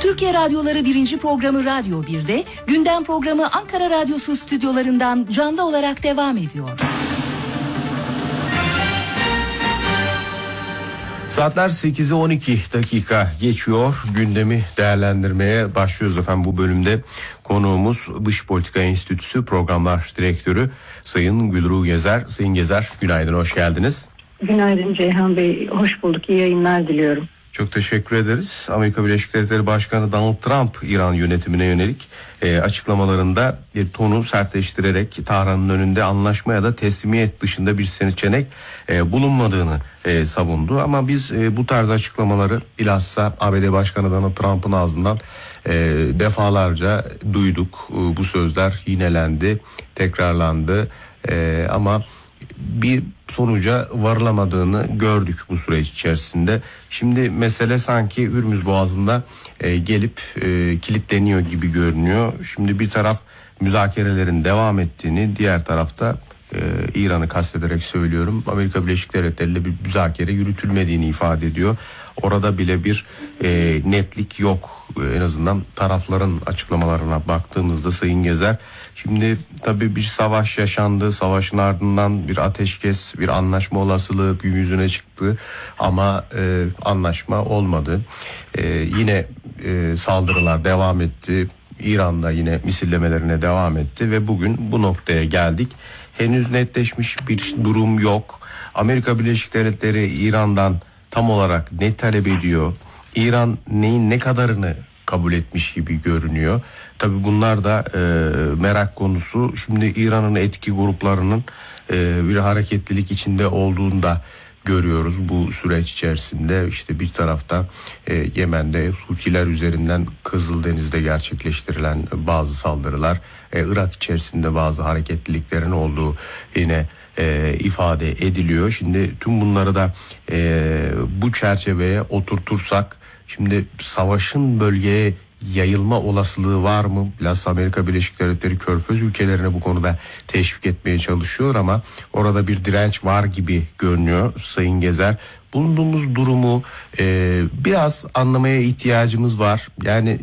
Türkiye Radyoları 1. programı Radyo 1'de, gündem programı Ankara Radyosu stüdyolarından canlı olarak devam ediyor. Saatler 8'e 12 dakika geçiyor. Gündemi değerlendirmeye başlıyoruz efendim. Bu bölümde konuğumuz Dış Politika Enstitüsü Programlar Direktörü Sayın Gülru Gezer. Sayın Gezer, günaydın, hoş geldiniz. Günaydın Ceyhan Bey, hoş bulduk, iyi yayınlar diliyorum. Çok teşekkür ederiz. Amerika Birleşik Devletleri Başkanı Donald Trump, İran yönetimine yönelik açıklamalarında tonu sertleştirerek Tahran'ın önünde anlaşma ya da teslimiyet dışında bir seçenek bulunmadığını savundu. Ama biz bu tarz açıklamaları bilhassa ABD Başkanı Donald Trump'ın ağzından defalarca duyduk. Bu sözler yinelendi, tekrarlandı ama bir sonuca varılamadığını gördük bu süreç içerisinde. Şimdi mesele sanki Hürmüz Boğazı'nda gelip kilitleniyor gibi görünüyor. Şimdi bir taraf müzakerelerin devam ettiğini, diğer tarafta İran'ı kastederek söylüyorum, Amerika Birleşik Devletleri ile bir müzakere yürütülmediğini ifade ediyor. Orada bile bir netlik yok. En azından tarafların açıklamalarına baktığımızda Sayın Gezer. Şimdi tabii bir savaş yaşandı. Savaşın ardından bir ateşkes, bir anlaşma olasılığı gün yüzüne çıktı. Ama anlaşma olmadı. Yine saldırılar devam etti. İran'da yine misillemelerine devam etti ve bugün bu noktaya geldik. Henüz netleşmiş bir durum yok. Amerika Birleşik Devletleri İran'dan tam olarak ne talep ediyor? İran neyin ne kadarını kabul etmiş gibi görünüyor. Tabii bunlar da merak konusu. Şimdi İran'ın etki gruplarının bir hareketlilik içinde olduğunu da görüyoruz bu süreç içerisinde. İşte bir tarafta Yemen'de Hutiler üzerinden Kızıldeniz'de gerçekleştirilen bazı saldırılar, Irak içerisinde bazı hareketliliklerin olduğu yine ifade ediliyor. Şimdi tüm bunları da bu çerçeveye oturtursak, şimdi savaşın bölgeye yayılma olasılığı var mı? Bilhassa Amerika Birleşik Devletleri Körfez ülkelerine bu konuda teşvik etmeye çalışıyor ama orada bir direnç var gibi görünüyor Sayın Gezer. Bulunduğumuz durumu biraz anlamaya ihtiyacımız var. Yani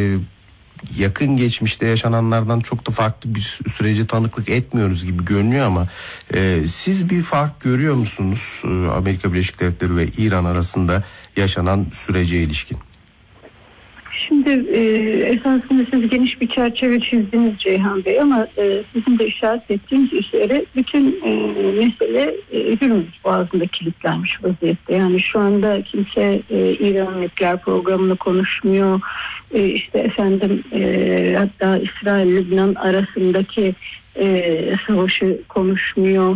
yakın geçmişte yaşananlardan çok da farklı bir sürece tanıklık etmiyoruz gibi görünüyor ama siz bir fark görüyor musunuz Amerika Birleşik Devletleri ve İran arasında yaşanan sürece ilişkin? Şimdi esasında siz geniş bir çerçeve çizdiniz Ceyhan Bey ama sizin de işaret ettiğiniz üzere bütün mesele Hürmüz Boğazı'nda kilitlenmiş vaziyette. Yani şu anda kimse İran nükleer programını konuşmuyor. İşte efendim hatta İsrail-Lübnan arasındaki savaşı konuşmuyor.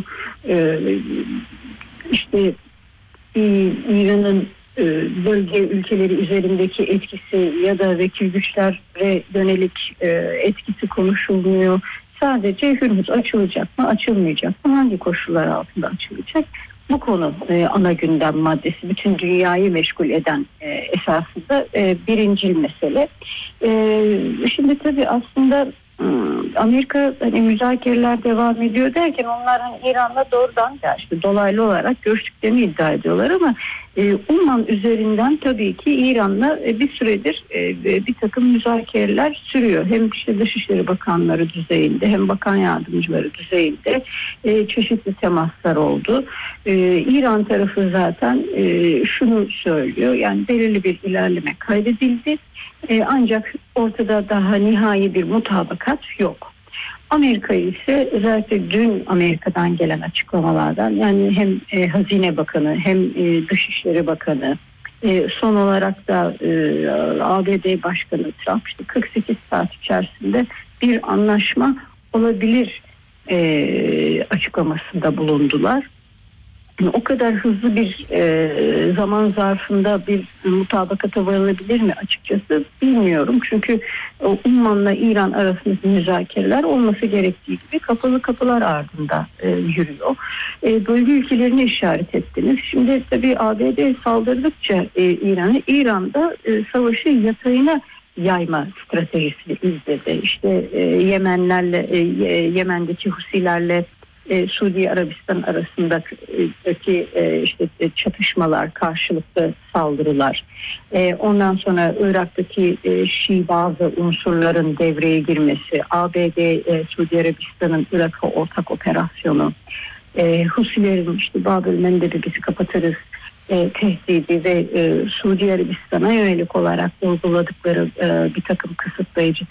İşte İran'ın bölge ülkeleri üzerindeki etkisi ya da vekil güçlere yönelik etkisi konuşulmuyor. Sadece Hürmüz açılacak mı, açılmayacak mı, hangi koşullar altında açılacak? Bu konu ana gündem maddesi. Bütün dünyayı meşgul eden esasında birincil mesele. Şimdi tabii aslında Amerika hani müzakereler devam ediyor derken onlar hani İran'la doğrudan ya işte dolaylı olarak görüştüklerini iddia ediyorlar ama Umman üzerinden tabii ki İran'la bir süredir bir takım müzakereler sürüyor. Hem işte Dışişleri Bakanları düzeyinde hem bakan yardımcıları düzeyinde çeşitli temaslar oldu. İran tarafı zaten şunu söylüyor, yani belirli bir ilerleme kaydedildi. Ancak ortada daha nihai bir mutabakat yok. Amerika ise özellikle dün Amerika'dan gelen açıklamalardan, yani hem Hazine Bakanı hem Dışişleri Bakanı, son olarak da ABD Başkanı Trump işte 48 saat içerisinde bir anlaşma olabilir açıklamasında bulundular. O kadar hızlı bir zaman zarfında bir mutabakata varılabilir mi açıkçası bilmiyorum. Çünkü Umman'la İran arasındaki müzakereler olması gerektiği gibi kapalı kapılar ardında yürüyor. Bölge ülkelerine işaret ettiniz. Şimdi tabii ABD saldırdıkça İran'da savaşı yatayına yayma stratejisini izledi. İşte Yemen'deki Husilerle Suudi Arabistan arasındaki işte çatışmalar, karşılıklı saldırılar, ondan sonra Irak'taki Şii bazı unsurların devreye girmesi, ABD Suudi Arabistan'ın Irak'a ortak operasyonu, Husilerin işte Bab-ül Mandeb'i bizi kapatırız tehdidi ve Suudi Arabistan'a yönelik olarak uyguladıkları bir takım kısıtlayıcı